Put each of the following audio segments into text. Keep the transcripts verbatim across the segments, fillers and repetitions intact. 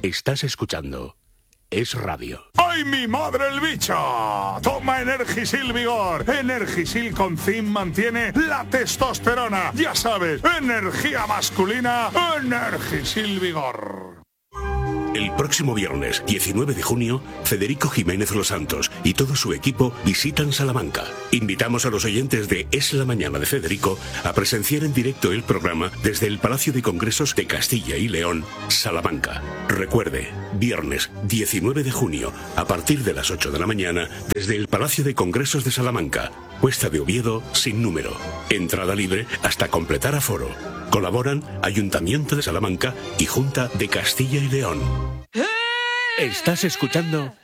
Estás escuchando Es Radio. ¡Ay, mi madre el bicho! Toma Energisil Vigor. Energisil con zinc mantiene la testosterona. Ya sabes, energía masculina, Energisil Vigor. El próximo viernes, diecinueve de junio, Federico Jiménez Los Santos y todo su equipo visitan Salamanca. Invitamos a los oyentes de Es la Mañana de Federico a presenciar en directo el programa desde el Palacio de Congresos de Castilla y León, Salamanca. Recuerde, viernes diecinueve de junio, a partir de las ocho de la mañana, desde el Palacio de Congresos de Salamanca. Cuesta de Oviedo sin número. Entrada libre hasta completar aforo. Colaboran Ayuntamiento de Salamanca y Junta de Castilla y León. Estás escuchando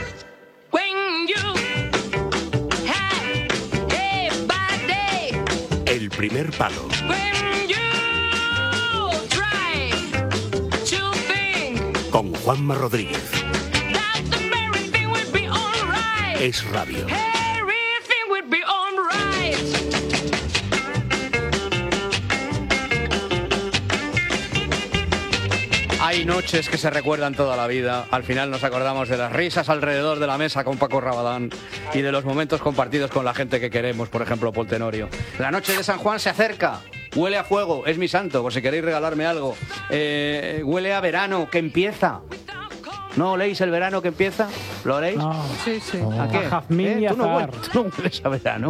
El Primer Palo con Juanma Rodríguez. Es Radio. Hay noches que se recuerdan toda la vida. Al final nos acordamos de las risas alrededor de la mesa con Paco Rabadán y de los momentos compartidos con la gente que queremos, por ejemplo, Paul Tenorio. La noche de San Juan se acerca. Huele a fuego, es mi santo, por si queréis regalarme algo. Eh, huele a verano, que empieza. ¿No oléis el verano que empieza? ¿Lo oléis? No. Sí, sí. Oh. ¿A qué? A jazmín ¿Eh? y ¿Tú, no azahar. hueles, tú no hueles a verano?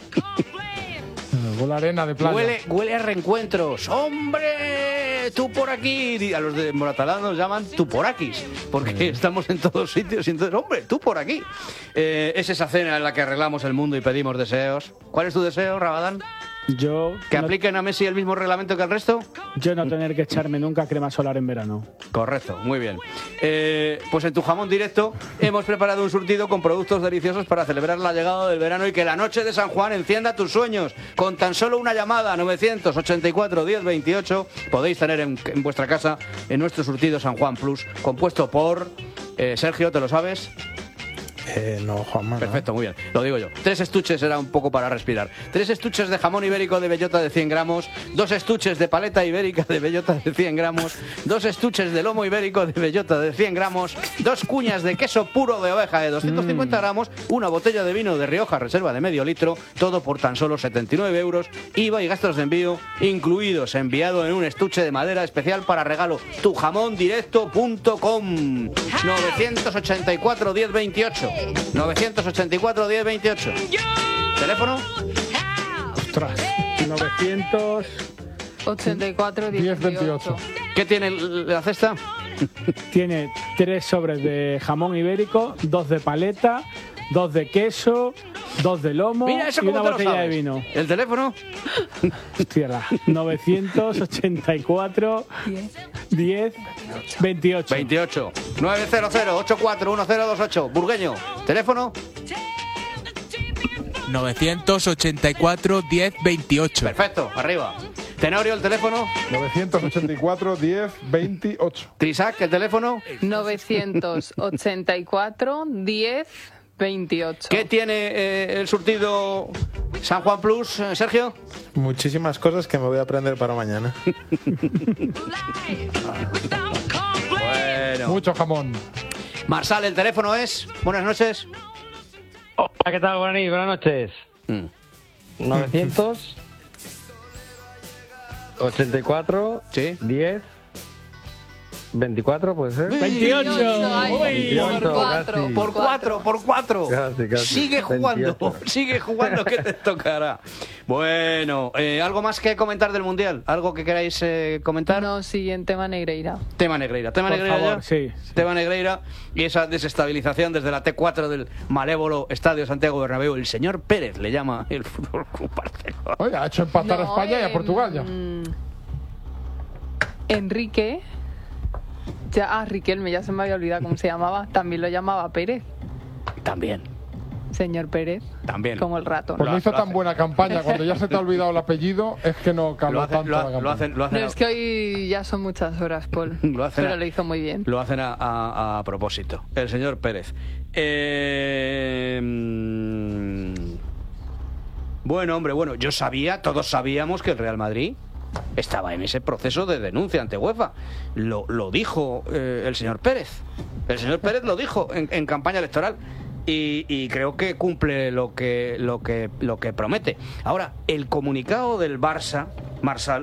Huele a arena de playa. Huele, huele a reencuentros. ¡Hombre! Tú por aquí. A los de Moratalá nos llaman tú por aquí, porque sí. Estamos en todos sitios y entonces, hombre, tú por aquí. Eh, es esa cena en la que arreglamos el mundo y pedimos deseos. ¿Cuál es tu deseo, Rabadán? Yo ¿Que no, apliquen a Messi el mismo reglamento que al resto? yo no tener que echarme nunca crema solar en verano. Correcto, muy bien. Eh, pues en Tu Jamón Directo hemos preparado un surtido con productos deliciosos para celebrar la llegada del verano y que la noche de San Juan encienda tus sueños. Con tan solo una llamada, novecientos ochenta y cuatro, diez veintiocho, podéis tener en, en vuestra casa en nuestro surtido San Juan Plus, compuesto por... Eh, Sergio, ¿te lo sabes? Eh, no, Juanma. Perfecto, muy bien, lo digo yo. Tres estuches era un poco para respirar. Tres estuches de jamón ibérico de bellota de cien gramos, dos estuches de paleta ibérica de bellota de cien gramos, dos estuches de lomo ibérico de bellota de cien gramos, dos cuñas de queso puro de oveja de doscientos cincuenta gramos, una botella de vino de Rioja reserva de medio litro, todo por tan solo setenta y nueve euros, I V A y gastos de envío incluidos, enviado en un estuche de madera especial para regalo. tu jamón directo punto com. novecientos ochenta y cuatro, diez veintiocho. novecientos ochenta y cuatro, diez veintiocho. ¿Teléfono? Ostras, novecientos ochenta y cuatro, diez veintiocho. ¿Qué tiene la cesta? Tiene tres sobres de jamón ibérico, dos de paleta, dos de queso, dos de lomo Mira, eso y cómo una te lo botella sabes. de vino. ¿El teléfono? Hostia, novecientos ochenta y cuatro, diez veintiocho. veintiocho. nueve cero cero, ocho cuatro uno cero dos ocho. Burgueño. ¿Teléfono? novecientos ochenta y cuatro, diez veintiocho. Perfecto, arriba. Tenorio, el teléfono. novecientos ochenta y cuatro, diez veintiocho. Trisac, el teléfono. novecientos ochenta y cuatro, diez veintiocho. ¿Qué tiene eh, el surtido San Juan Plus, eh, Sergio? Muchísimas cosas que me voy a aprender para mañana. Bueno. Mucho jamón. Marsal, el teléfono es. Buenas noches. Hola, ¿qué tal? Buenas, buenas noches. Mm. novecientos ochenta y cuatro, Sí. diez veinticuatro, ¿puede ser? veintiocho. Ay, Uy. por cuatro. Por cuatro, por cuatro. Casi, casi. Sigue jugando, veintiocho. sigue jugando que te tocará. Bueno, eh, ¿algo más que comentar del Mundial? ¿Algo que queráis eh, comentar? No, siguiente tema Negreira. Tema Negreira. Tema Por Negreira favor, ya. sí, sí. Tema Negreira y esa desestabilización desde la T cuatro del malévolo Estadio Santiago Bernabéu. El señor Pérez le llama el Fútbol Club Barcelona. Oye, ha hecho empatar a No, España y a em, Portugal ya. Enrique, ya, ah, Riquelme, ya se me había olvidado cómo se llamaba. También lo llamaba Pérez. También, Señor Pérez. también. Como el ratón. Pues Lo no hizo hace- tan buena campaña. Cuando ya se te ha olvidado el apellido, es que no Lo, caló hace- tanto lo ha- la campaña. lo hacen, lo hacen No, a- es que hoy ya son muchas horas, Paul. Lo hacen pero a- lo hizo muy bien. Lo hacen a, a- a propósito. El señor Pérez. Eh, mm, bueno, hombre, bueno, yo sabía, todos sabíamos que el Real Madrid estaba en ese proceso de denuncia ante UEFA. Lo, lo dijo eh, el señor Pérez. El señor Pérez lo dijo en, en campaña electoral. Y, y creo que cumple lo que, lo, que, lo que promete. Ahora, el comunicado del Barça, Marsal,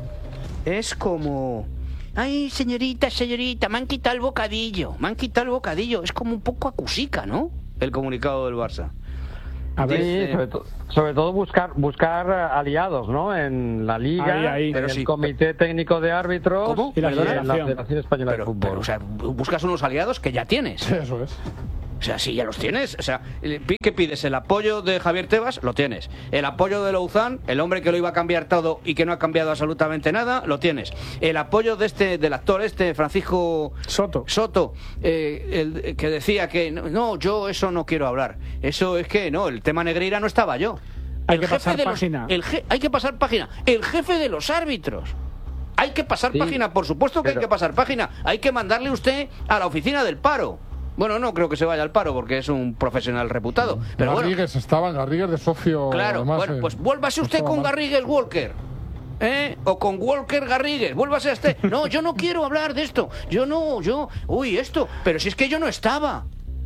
es como... Ay, señorita, señorita, me han quitado el bocadillo. Me han quitado el bocadillo. Es como un poco acusica, ¿no? El comunicado del Barça. A ver, sí, sobre, to sobre todo buscar buscar aliados, ¿no? En la Liga, ahí, ahí. en Pero el sí, Comité Técnico de Árbitros ¿Cómo? Y la en la Federación. Federación Española Pero, de Fútbol. pero, o sea, buscas unos aliados que ya tienes. Eso es. O sea, sí, ya los tienes. O sea, ¿qué pides? El apoyo de Javier Tebas, lo tienes. El apoyo de Louzán, el hombre que lo iba a cambiar todo y que no ha cambiado absolutamente nada, lo tienes. El apoyo de este, del actor este, Francisco Soto. Soto, eh, el, que decía que no, no, yo eso no quiero hablar. Eso es que no, el tema Negreira no estaba yo. Hay El que jefe pasar de los- página. el je- hay que pasar página. El jefe de los árbitros. Hay que pasar Sí, página, por supuesto que pero- hay que pasar página. Hay que mandarle usted a la oficina del paro. Bueno, no creo que se vaya al paro porque es un profesional reputado. Pero bueno, Garrigues estaba, Garrigues de socio. claro, además, bueno, eh, pues vuélvase no usted estaba con mal. Garrigues Walker. ¿Eh? O con Walker Garrigues, vuélvase a este. No, yo no quiero hablar de esto. Yo no, yo. Uy, esto. Pero si es que yo no estaba.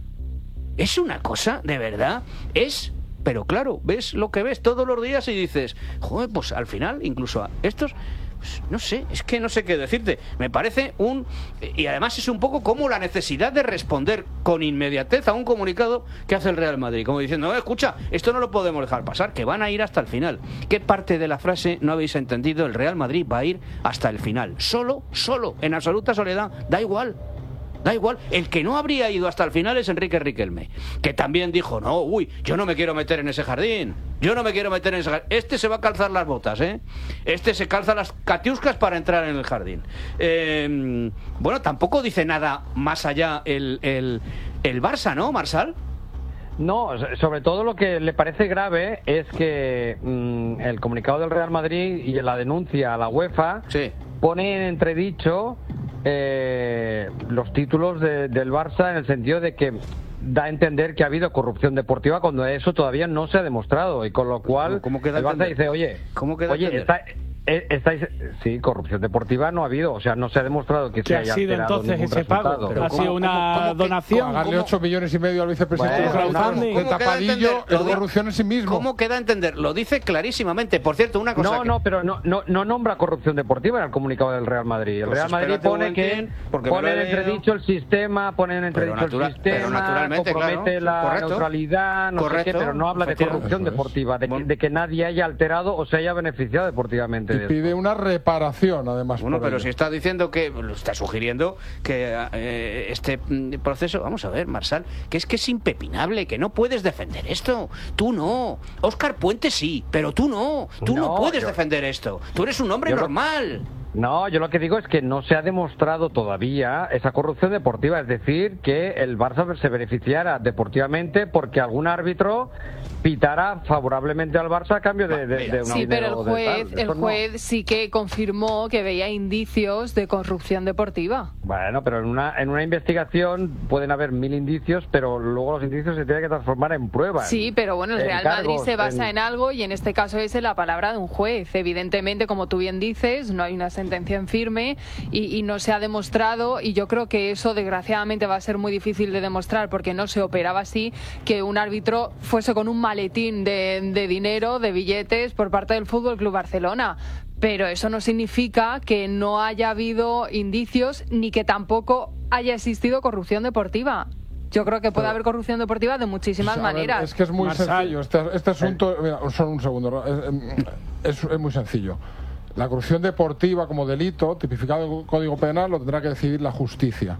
Es una cosa, de verdad. Es. Pero claro, ves lo que ves todos los días y dices, joder, pues al final, incluso a estos. Pues, no sé, es que no sé qué decirte. Me parece un... Y además es un poco como la necesidad de responder con inmediatez a un comunicado que hace el Real Madrid. Como diciendo, no, escucha, esto no lo podemos dejar pasar, que van a ir hasta el final. ¿Qué parte de la frase no habéis entendido? El Real Madrid va a ir hasta el final. Solo, solo, en absoluta soledad. Da igual. Da igual, el que no habría ido hasta el final es Enrique Riquelme, que también dijo, no, uy, yo no me quiero meter en ese jardín, yo no me quiero meter en ese jardín. Este se va a calzar las botas, ¿eh? Este se calza las catiuscas para entrar en el jardín. Eh, bueno, tampoco dice nada más allá el, el, el Barça, ¿no, Marsal? No, sobre todo lo que le parece grave es que mmm, el comunicado del Real Madrid y la denuncia a la UEFA Sí. pone en entredicho eh, los títulos de, del Barça en el sentido de que da a entender que ha habido corrupción deportiva cuando eso todavía no se ha demostrado, y con lo cual ¿Cómo queda el Barça entender? dice, oye, ¿Cómo queda oye, entender? está, eh, estáis, sí, corrupción deportiva no ha habido, o sea, no se ha demostrado que ¿Qué se ha haya sido alterado entonces ningún ese pago? resultado. Pero ¿Ha ¿cómo- sido una cómo- cómo que- donación? Pagarle ¿Cómo? ocho millones y medio al vicepresidente Bueno, de una- Lautaro, ¿cómo de queda tapadillo, entender? es Lo di- corrupción en sí mismo. ¿Cómo queda a entender? Lo dice clarísimamente. Por cierto, una cosa No, que- no, pero no, no, no nombra corrupción deportiva en el comunicado del Real Madrid. El Pues Real Madrid espérate un pone que momentín, porque me pone lo he en leído. entredicho el sistema, pone en Pero entredicho natura- el sistema, pero naturalmente, compromete claro, la correcto. neutralidad, no sé Correcto, qué, pero no habla de efectivamente. corrupción Eso es. deportiva, de que, Bueno. de que nadie haya alterado o se haya beneficiado deportivamente Y de esto. pide una reparación, además. Bueno, por pero ello. si está diciendo que, lo está sugiriendo que eh, este mm, proceso, vamos a ver, Marsal, que es que es impepinable, que no puedes defender esto. Tú no. Óscar Puente sí, pero tú no. Tú no, No, puedes yo- defender esto. Tú eres un hombre yo lo- normal. No, yo lo que digo es que no se ha demostrado todavía esa corrupción deportiva, es decir, que el Barça se beneficiara deportivamente porque algún árbitro pitara favorablemente al Barça a cambio de, de, de un Sí, pero el dinero de juez, tal. el Eso no. juez sí que confirmó que veía indicios de corrupción deportiva. Bueno, pero en una, en una investigación pueden haber mil indicios, pero luego los indicios se tienen que transformar en pruebas. Sí, pero bueno, el en Real Madrid cargos, se basa en- en algo y en este caso es en la palabra de un juez. Evidentemente, como tú bien dices, no hay una sentencia en firme y, y no se ha demostrado, y yo creo que eso desgraciadamente va a ser muy difícil de demostrar porque no se operaba así, que un árbitro fuese con un maletín de, de dinero, de billetes por parte del Fútbol Club Barcelona. Pero eso no significa que no haya habido indicios ni que tampoco haya existido corrupción deportiva. Yo creo que puede haber corrupción deportiva de muchísimas A ver, maneras. es que es muy Marsal. sencillo. Este, este asunto, mira, solo un segundo. Es, es- es muy sencillo. La corrupción deportiva como delito, tipificado en el Código Penal, lo tendrá que decidir la justicia.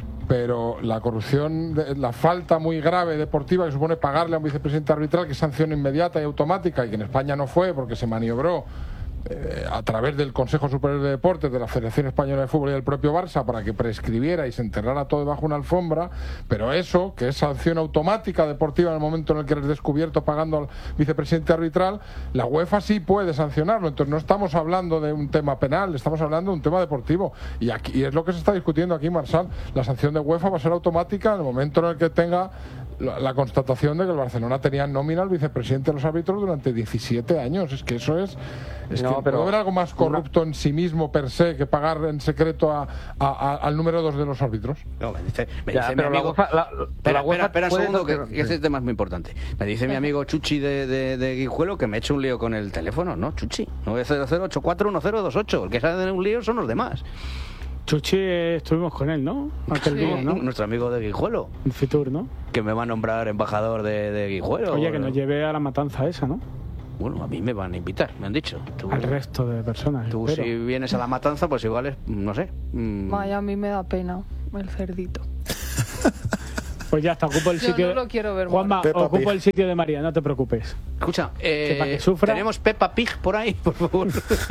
Pero la corrupción, de- la falta muy grave deportiva que supone pagarle a un vicepresidente arbitral, que es sanción inmediata y automática, y que en España no fue porque se maniobró eh, a través del Consejo Superior de Deportes, de la Federación Española de Fútbol y del propio Barça, para que prescribiera y se enterrara todo debajo de una alfombra. Pero eso, que es sanción automática deportiva en el momento en el que eres descubierto pagando al vicepresidente arbitral, la UEFA sí puede sancionarlo. Entonces no estamos hablando de un tema penal, estamos hablando de un tema deportivo. Y aquí y es lo que se está discutiendo aquí, Marsal. La sanción de UEFA va a ser automática en el momento en el que tenga la, la constatación de que el Barcelona tenía en nómina al vicepresidente de los árbitros durante diecisiete años. Es que eso es... es No, que pero- ¿puede haber algo más corrupto en sí mismo per se que pagar en secreto a, a- a- al número dos de los árbitros? No, me dice, me Ya, dice mi pero la amigo... UEFA- la- espera, la UEFA espera, espera un puede segundo, que, sancionar- que este tema es muy importante. Me dice mi amigo Chuchi de, de, de Guijuelo que me he hecho un lío con el teléfono. No, Chuchi, nueve cero cero ocho cuatro uno cero dos ocho. El que sale de un lío son los demás. Chuchi, eh, estuvimos con él, ¿no? Aquel Sí. día, ¿no? Nuestro amigo de Guijuelo, En Fitur, ¿no? que me va a nombrar embajador de, de Guijuelo. Oye, que nos lleve a la matanza esa, ¿no? Bueno, a mí me van a invitar, me han dicho. Tú, Al resto de personas. tú espero. si vienes a la matanza, pues igual es, no sé. mm, Vaya, a mí me da pena el cerdito. Pues ya está, ocupo el Yo sitio. no lo quiero ver Juanma, Peppa ocupo Pig. el sitio de María, no te preocupes. Escucha, eh, para que sufra. tenemos Peppa Pig por ahí, por favor.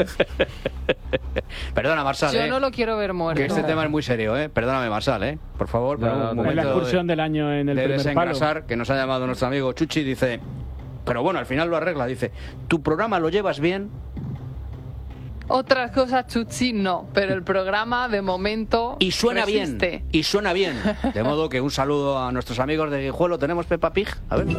Perdona, Marsal, Yo eh, no lo quiero ver muerto. que este tema es muy serio, ¿eh? Perdóname, Marsal, ¿eh? Por favor, pero No, un no, Es la momento excursión de, del año en el de primer palo. desengrasar, que nos ha llamado nuestro amigo Chuchi, dice... Pero bueno, al final lo arregla, dice... ¿Tu programa lo llevas bien? Otras cosas, Chuchi, no. Pero el programa, de momento, Y suena resiste. bien, y suena bien. De modo que un saludo a nuestros amigos de Guijuelo. ¿Tenemos Peppa Pig? A ver.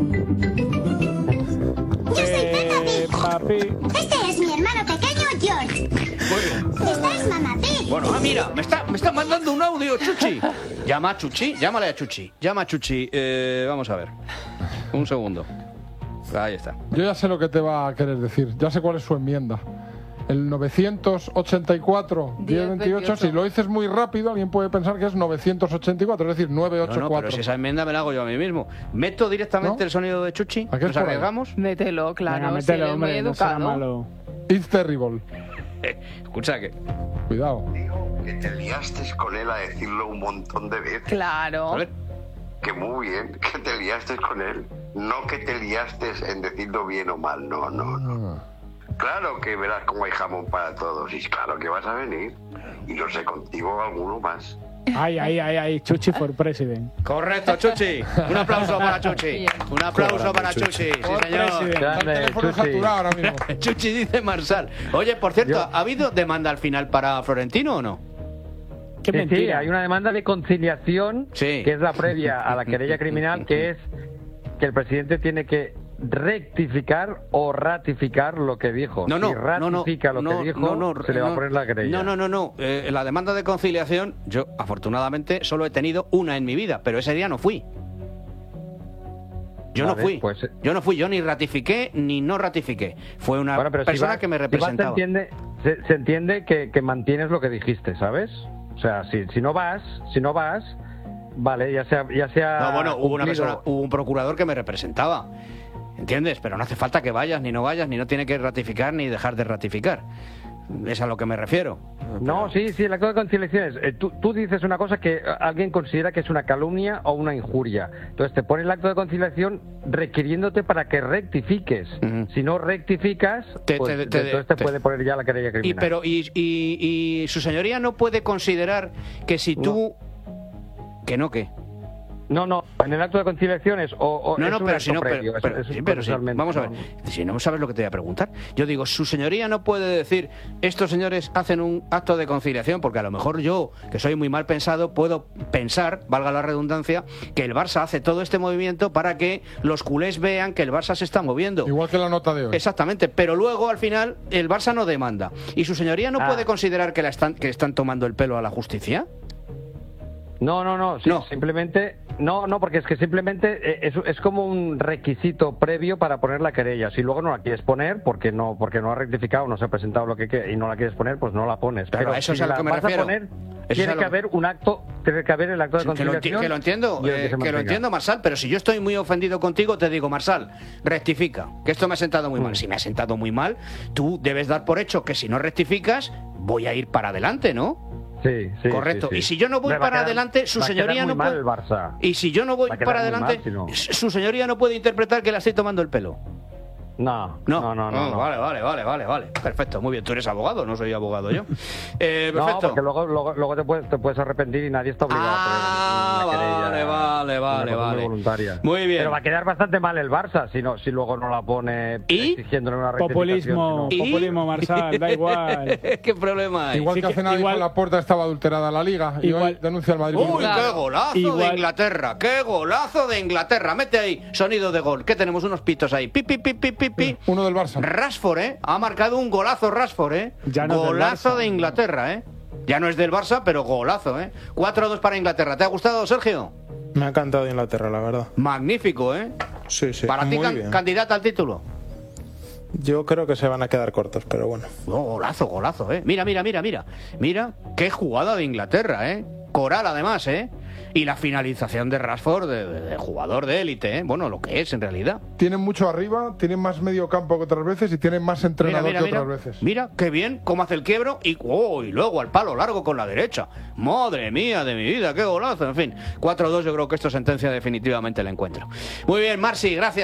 Eh, papi. Este es mi hermano pequeño, George. Esta es Mamá Pig. Bueno, ah, mira, me está, me está mandando un audio, Chuchi. Llama a Chuchi, llámale a Chuchi. Llama a Chuchi. Eh, vamos a ver. Un segundo. Ahí está. Yo ya sé lo que te va a querer decir. Ya sé cuál es su enmienda. El novecientos ochenta y cuatro diez veintiocho. Si lo dices muy rápido, alguien puede pensar que es novecientos ochenta y cuatro, es decir, No, no, novecientos ochenta y cuatro. pero si esa enmienda me la hago yo a mí mismo. ¿Meto directamente ¿No? el sonido de Chuchi? ¿A qué es ¿Nos por ahí? arriesgamos? Mételo, claro. Venga, si mételo, eres muy hombre, no será educado. malo. It's terrible. Escucha que... Cuidado. Que te liaste con él a decirlo un montón de veces. Claro. A ver. Que muy bien, que te liaste con él. No que te liaste en decirlo bien o mal, no, no, no. Claro que verás cómo hay jamón para todos y claro que vas a venir. Y no sé, contigo alguno más. Ay, ay, ay, ay, Chuchi for President. Correcto, Chuchi. Un aplauso para Chuchi. Bien. Un aplauso para Chuchi. Sí, For señor. President. El Grande, teléfono es Chuchi. saturado ahora mismo. Chuchi dice Marsal. Oye, por cierto, Yo- ¿ha habido demanda al final para Florentino o no? Qué Sí, sí, mentira. hay una demanda de conciliación Sí. que es la previa a la querella criminal, que es que el presidente tiene que rectificar o ratificar lo que dijo. No, no, si no, no, ratifica lo no, que dijo, no, no, se le va no, a poner la querella. No, no, no, no. Eh, la demanda de conciliación, yo afortunadamente solo he tenido una en mi vida, pero ese día no fui. Yo Vale, no fui. pues, eh. Yo no fui. Yo ni ratifiqué ni no ratifiqué. Fue una Bueno, pero si persona vas- que me si vas, representaba. se entiende, se, se entiende que, que mantienes lo que dijiste, ¿sabes? O sea, si, si no vas, si no vas, vale, ya sea, ya sea. No, bueno, hubo una cumplido. persona, hubo un procurador que me representaba. ¿Entiendes? Pero no hace falta que vayas ni no vayas, ni no tiene que ratificar ni dejar de ratificar. Es a lo que me refiero. No, sí, sí, el acto de conciliación es, eh, tú, tú dices una cosa que alguien considera que es una calumnia o una injuria. Entonces te pone el acto de conciliación requiriéndote para que rectifiques. Ujú. Si no rectificas, Te- pues, te- te- entonces te, te- puede poner ya la querella Y, criminal. pero, y, y, y su señoría no puede considerar que si tú... Que no, que... No, no, en el acto de conciliación es o, o No, es no, un pero acto si no, pero, previo, pero- eso es sí, pero sí, procesalmente, vamos a ver, no. si no sabes lo que te voy a preguntar, yo digo, su señoría no puede decir, estos señores hacen un acto de conciliación, porque a lo mejor yo, que soy muy mal pensado, puedo pensar, valga la redundancia, que el Barça hace todo este movimiento para que los culés vean que el Barça se está moviendo. Igual que la nota de hoy. Exactamente, pero luego al final el Barça no demanda. ¿Y su señoría no Ah. puede considerar que, la están, que están tomando el pelo a la justicia? No, no, no, sí, No. simplemente, no, no, porque es que simplemente eh, es, es como un requisito previo para poner la querella. Si luego no la quieres poner, porque no, porque no ha rectificado, no se ha presentado lo que quiere y no la quieres poner, pues no la pones. Claro, Pero a eso si es a lo la que me vas refiero. a poner, Eso es tiene a lo que que- haber un acto, tiene que haber el acto de Sí, que, lo, enti- conciliación. que lo entiendo, y el eh, se que lo mantenga. entiendo, Marsal, pero si yo estoy muy ofendido contigo, te digo, Marsal, rectifica, que esto me ha sentado muy Mm. mal. Si me ha sentado muy mal, tú debes dar por hecho que si no rectificas, voy a ir para adelante, ¿no? Sí, sí, Correcto. sí, sí. Y si yo no voy Me va a para quedar- adelante, su va a quedar señoría muy no mal puede. el Barça. Y si yo no voy Va a quedar para muy adelante, mal si no. su señoría no puede interpretar que le estoy tomando el pelo. No, No, no, no, no, no, no. Vale, vale, vale, vale, vale. Perfecto, muy bien. Tú eres abogado, no soy abogado yo. Eh, No, perfecto. porque luego, luego, luego te, puedes, te puedes arrepentir y nadie está obligado Ah, a poner una vale, querella, vale, vale, una cosa muy vale. voluntaria. Muy bien. Pero va a quedar bastante mal el Barça si, no, si luego no la pone ¿Y? exigiéndole una rectificación. Populismo, si no. ¿Y? populismo, Marsal, da igual. ¿Qué problema hay? Igual Sí que que- hace nada igual- dijo la Porta estaba adulterada la Liga y Igual- hoy denuncia al Madrid. Uy, por- Claro. qué golazo de Igual- Inglaterra, qué golazo de Inglaterra. Mete ahí, sonido de gol. ¿Qué tenemos? Unos pitos ahí. Pi, pi, pi, pi, pi, pi. Uno del Barça. Rashford, ¿eh? Ha marcado un golazo Rashford, ¿eh? Ya no es del Golazo Barça. de Inglaterra, ¿eh? Ya no es del Barça, pero golazo, ¿eh? cuatro a dos para Inglaterra. ¿Te ha gustado, Sergio? Me ha encantado Inglaterra, la verdad. Magnífico, ¿eh? Sí, sí. Para ti, muy can- bien. candidata al título. Yo creo que se van a quedar cortos, pero bueno. Oh, golazo, golazo, ¿eh? Mira, mira, mira, mira. Mira, qué jugada de Inglaterra, ¿eh? Coral, además, ¿eh? Y la finalización de Rashford, de, de- de jugador de élite, ¿eh? Bueno, lo que es en realidad. Tienen mucho arriba, tienen más medio campo que otras veces y tienen más Mira, entrenador mira, que mira. otras veces. Mira, qué bien, cómo hace el quiebro y, oh, y luego al palo largo con la derecha. Madre mía de mi vida, qué golazo. En fin, cuatro a dos, yo creo que esto sentencia definitivamente el encuentro. Muy bien, Marci, gracias.